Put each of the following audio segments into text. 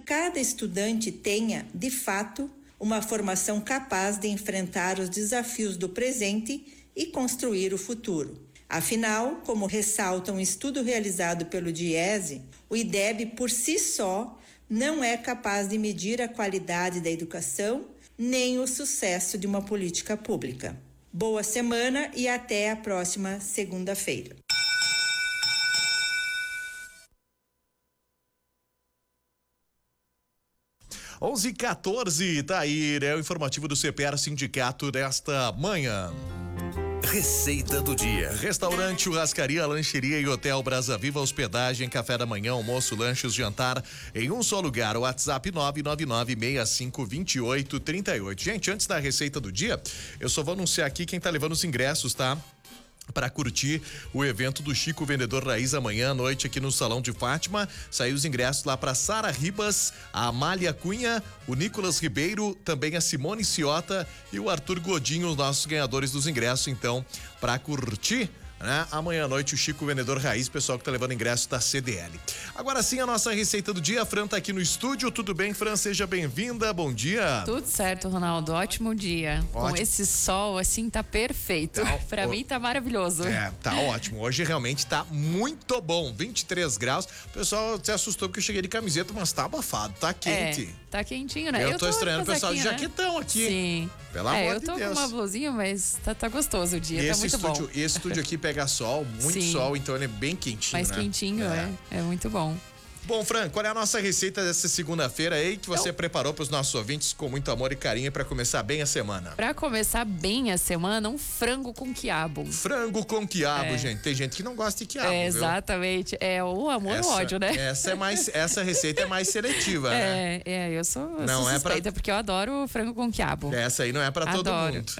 cada estudante tenha, de fato, uma formação capaz de enfrentar os desafios do presente e construir o futuro. Afinal, como ressalta um estudo realizado pelo DIESE, o IDEB por si só não é capaz de medir a qualidade da educação nem o sucesso de uma política pública. Boa semana e até a próxima segunda-feira. Onze 14, tá aí, é o informativo do CPR Sindicato desta manhã. Receita do dia. Restaurante, churrascaria, lancheria e hotel Brasa Viva, hospedagem, café da manhã, almoço, lanches, jantar em um só lugar. O WhatsApp 999652838. Gente, antes da receita do dia, eu só vou anunciar aqui quem tá levando os ingressos, tá? Para curtir o evento do Chico Vendedor Raiz amanhã à noite aqui no Salão de Fátima. Saiu os ingressos lá para Sara Ribas, a Amália Cunha, o Nicolas Ribeiro, também a Simone Ciota e o Arthur Godinho, os nossos ganhadores dos ingressos, então, para curtir, né? Amanhã à noite o Chico Vendedor Raiz, pessoal que tá levando ingresso da CDL. Agora sim, a nossa receita do dia. A Fran tá aqui no estúdio. Tudo bem, Fran? Seja bem-vinda. Bom dia. Tudo certo, Ronaldo. Ótimo dia. Ótimo. Com esse sol, assim, tá perfeito. Pra mim tá maravilhoso. Tá ótimo. Hoje realmente tá muito bom. 23 graus. O pessoal se assustou porque eu cheguei de camiseta, mas tá abafado. Tá quente. Tá quentinho, né? Eu tô estranhando o pessoal de jaquetão aqui. Sim. Pelo amor de Deus. Eu tô com uma blusinha, mas tá gostoso o dia, tá muito bom. Esse estúdio aqui pega sol, muito Sim. sol, então ele é bem quentinho, mais né? quentinho, é muito bom. Bom, Fran, qual é a nossa receita dessa segunda-feira aí que você preparou para os nossos ouvintes com muito amor e carinho para começar bem a semana? Para começar bem a semana, um frango com quiabo. Frango com quiabo, gente. Tem gente que não gosta de quiabo, viu? Exatamente. É o amor e o ódio, né? Essa receita é mais seletiva, né? Eu sou não suspeita, porque eu adoro frango com quiabo. Essa aí não é para todo mundo.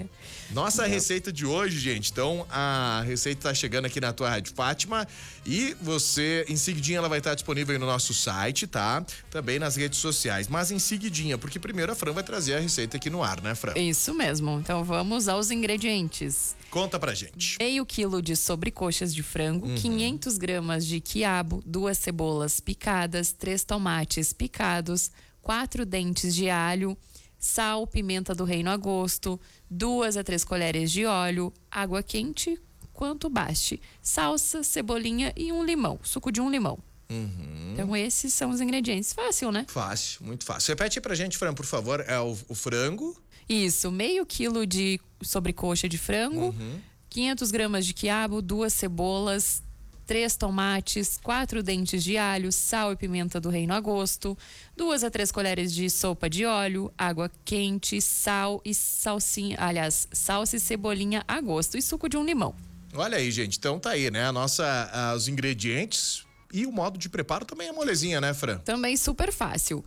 Nossa receita de hoje, gente. Então, a receita tá chegando aqui na tua Rádio Fátima e você, em seguidinha, ela vai estar disponível aí no nosso site, tá? Também nas redes sociais, mas em seguidinha, porque primeiro a Fran vai trazer a receita aqui no ar, né, Fran? Isso mesmo. Então, vamos aos ingredientes. Conta pra gente. Meio quilo de sobrecoxas de frango, 500 gramas de quiabo, 2 cebolas picadas, 3 tomates picados, 4 dentes de alho, sal, pimenta do reino a gosto, 2 a 3 colheres de óleo, água quente quanto baste, salsa, cebolinha e um limão, suco de um limão. Então esses são os ingredientes. Fácil, né? Fácil, muito fácil. Repete aí pra gente, Fran, por favor, é o frango. Isso, meio quilo de sobrecoxa de frango, 500 gramas de quiabo, 2 cebolas, 3 tomates, 4 dentes de alho, sal e pimenta do reino a gosto, 2 a 3 colheres de sopa de óleo, água quente, sal e salsa e cebolinha a gosto e suco de um limão. Olha aí, gente, então tá aí, né? Os ingredientes e o modo de preparo também é molezinha, né, Fran? Também super fácil.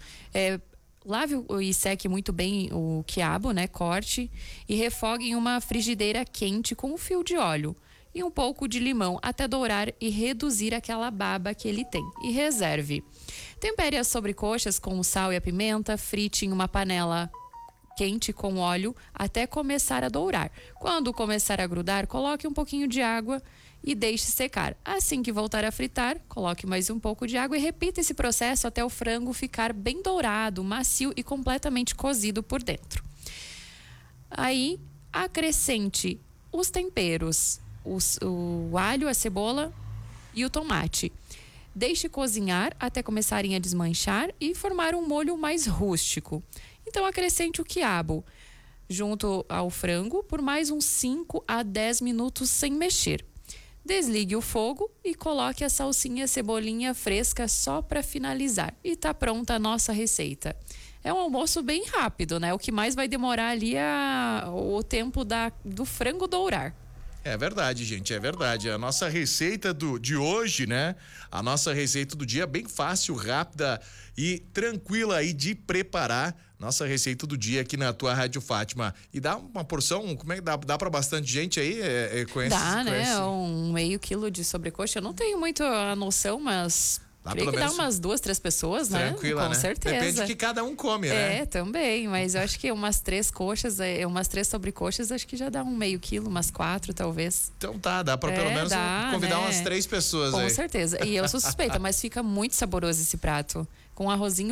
Lave e seque muito bem o quiabo, né? Corte e refogue em uma frigideira quente com um fio de óleo e um pouco de limão até dourar e reduzir aquela baba que ele tem. E reserve. Tempere as sobrecoxas com o sal e a pimenta, frite em uma panela quente com óleo até começar a dourar. Quando começar a grudar, coloque um pouquinho de água e deixe secar. Assim que voltar a fritar, coloque mais um pouco de água e repita esse processo até o frango ficar bem dourado, macio e completamente cozido por dentro. Aí, acrescente os temperos, o alho, a cebola e o tomate. Deixe cozinhar até começarem a desmanchar e formar um molho mais rústico. Então, acrescente o quiabo junto ao frango por mais uns 5 a 10 minutos sem mexer. Desligue o fogo e coloque a salsinha, cebolinha fresca só para finalizar. E tá pronta a nossa receita. É um almoço bem rápido, né? O que mais vai demorar ali é o tempo do frango dourar. É verdade, gente, é verdade. A nossa receita de hoje, né? A nossa receita do dia é bem fácil, rápida e tranquila aí de preparar. Nossa receita do dia aqui na tua Rádio Fátima. E dá uma porção, como é que dá pra bastante gente aí? Né? Um meio quilo de sobrecoxa. Eu não tenho muito a noção, mas creio que dá umas 2, 3 pessoas, né? Tranquila, Com certeza. Depende do que cada um come, né? Também, mas eu acho que umas 3 coxas, umas 3 sobrecoxas, acho que já dá um meio quilo, umas 4 talvez. Então dá pra pelo menos convidar umas 3 pessoas aí. Com certeza. E eu sou suspeita, mas fica muito saboroso esse prato. Com arrozinho